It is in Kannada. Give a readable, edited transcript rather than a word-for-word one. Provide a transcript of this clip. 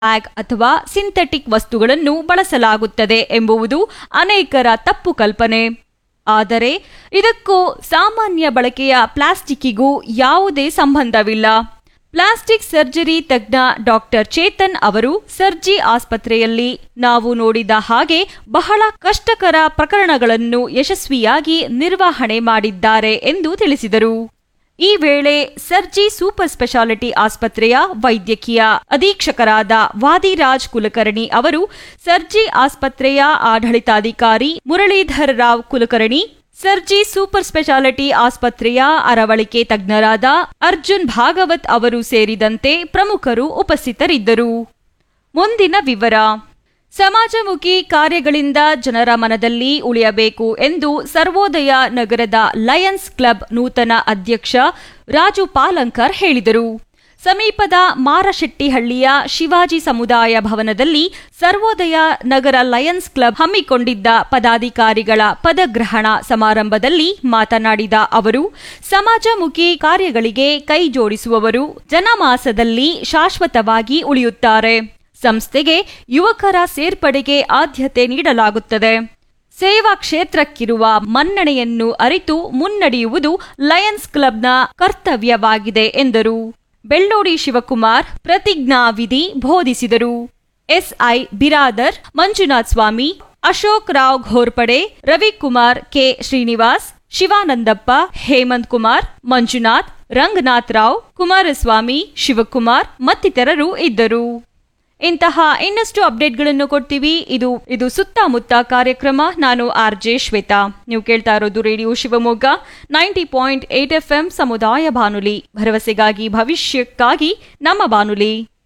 ಬ್ಯಾಗ್ ಅಥವಾ ಸಿಂಥೆಟಿಕ್ ವಸ್ತುಗಳನ್ನು ಬಳಸಲಾಗುತ್ತದೆ ಎಂಬುವುದು ಅನೇಕರ ತಪ್ಪು ಕಲ್ಪನೆ. ಆದರೆ ಇದಕ್ಕೂ ಸಾಮಾನ್ಯ ಬಳಕೆಯ ಪ್ಲಾಸ್ಟಿಕ್ಕಿಗೂ ಯಾವುದೇ ಸಂಬಂಧವಿಲ್ಲ. ಪ್ಲಾಸ್ಟಿಕ್ ಸರ್ಜರಿ ತಜ್ಞ ಡಾಕ್ಟರ್ ಚೇತನ್ ಅವರು ಸರ್ಜಿ ಆಸ್ಪತ್ರೆಯಲ್ಲಿ ನಾವು ನೋಡಿದ ಹಾಗೆ ಬಹಳ ಕಷ್ಟಕರ ಪ್ರಕರಣಗಳನ್ನು ಯಶಸ್ವಿಯಾಗಿ ನಿರ್ವಹಣೆ ಮಾಡಿದ್ದಾರೆ ಎಂದು ತಿಳಿಸಿದರು. ಈ ವೇಳೆ ಸರ್ಜಿ ಸೂಪರ್ ಸ್ಪೆಷಾಲಿಟಿ ಆಸ್ಪತ್ರೆಯ ವೈದ್ಯಕೀಯ ಅಧೀಕ್ಷಕರಾದ ವಾದಿರಾಜ್ ಕುಲಕರ್ಣಿ ಅವರು, ಸರ್ಜಿ ಆಸ್ಪತ್ರೆಯ ಆಡಳಿತಾಧಿಕಾರಿ ಮುರಳೀಧರ್ ರಾವ್ ಕುಲಕರ್ಣಿ, ಸರ್ಜಿ ಸೂಪರ್ ಸ್ಪೆಷಾಲಿಟಿ ಆಸ್ಪತ್ರೆಯ ಅರವಳಿಕೆ ತಜ್ಞರಾದ ಅರ್ಜುನ್ ಭಾಗವತ್ ಅವರು ಸೇರಿದಂತೆ ಪ್ರಮುಖರು ಉಪಸ್ಥಿತರಿದ್ದರು. ಮುಂದಿನ ವಿವರ. ಸಮಾಜಮುಖಿ ಕಾರ್ಯಗಳಿಂದ ಜನರ ಮನದಲ್ಲಿ ಉಳಿಯಬೇಕು ಎಂದು ಸರ್ವೋದಯ ನಗರದ ಲಯನ್ಸ್ ಕ್ಲಬ್ ನೂತನ ಅಧ್ಯಕ್ಷ ರಾಜು ಪಾಲಂಕರ್ ಹೇಳಿದರು. ಸಮೀಪದ ಮಾರಶೆಟ್ಟಿಹಳ್ಳಿಯ ಶಿವಾಜಿ ಸಮುದಾಯ ಭವನದಲ್ಲಿ ಸರ್ವೋದಯ ನಗರ ಲಯನ್ಸ್ ಕ್ಲಬ್ ಹಮ್ಮಿಕೊಂಡಿದ್ದ ಪದಾಧಿಕಾರಿಗಳ ಪದಗ್ರಹಣ ಸಮಾರಂಭದಲ್ಲಿ ಮಾತನಾಡಿದ ಅವರು, ಸಮಾಜಮುಖಿ ಕಾರ್ಯಗಳಿಗೆ ಕೈ ಜೋಡಿಸುವವರು ಜನಮಾಸದಲ್ಲಿ ಶಾಶ್ವತವಾಗಿ ಉಳಿಯುತ್ತಾರೆ. ಸಂಸ್ಥೆಗೆ ಯುವಕರ ಸೇರ್ಪಡೆಗೆ ಆದ್ಯತೆ ನೀಡಲಾಗುತ್ತದೆ. ಸೇವಾ ಕ್ಷೇತ್ರಕ್ಕಿರುವ ಮನ್ನಣೆಯನ್ನು ಅರಿತು ಮುನ್ನಡೆಯುವುದು ಲಯನ್ಸ್ ಕ್ಲಬ್ನ ಕರ್ತವ್ಯವಾಗಿದೆ ಎಂದರು. ಬೆಳ್ಳೋಡಿ ಶಿವಕುಮಾರ್ ಪ್ರತಿಜ್ಞಾವಿಧಿ ಬೋಧಿಸಿದರು. ಎಸ್ಐ ಬಿರಾದರ್, ಮಂಜುನಾಥ್ ಸ್ವಾಮಿ, ಅಶೋಕ್ ರಾವ್ ಘೋರ್ಪಡೆ, ರವಿಕುಮಾರ್ ಕೆ ಶ್ರೀನಿವಾಸ್, ಶಿವಾನಂದಪ್ಪ, ಹೇಮಂತ್ ಕುಮಾರ್, ಮಂಜುನಾಥ್, ರಂಗನಾಥ್ ರಾವ್, ಕುಮಾರಸ್ವಾಮಿ, ಶಿವಕುಮಾರ್ ಮತ್ತಿತರರು ಇದ್ದರು. ಇಂತಹ ಇನ್ನಷ್ಟು ಅಪ್ಡೇಟ್ಗಳನ್ನು ಕೊಡ್ತೀವಿ. ಇದು ಸುತ್ತಮುತ್ತ ಕಾರ್ಯಕ್ರಮ. ನಾನು RJ ಶ್ವೇತಾ. ನೀವು ಕೇಳ್ತಾ ಇರೋದು ರೇಡಿಯೋ ಶಿವಮೊಗ್ಗ 90.8 FM ಸಮುದಾಯ ಬಾನುಲಿ, ಭರವಸೆಗಾಗಿ ಭವಿಷ್ಯಕ್ಕಾಗಿ ನಮ್ಮ ಬಾನುಲಿ.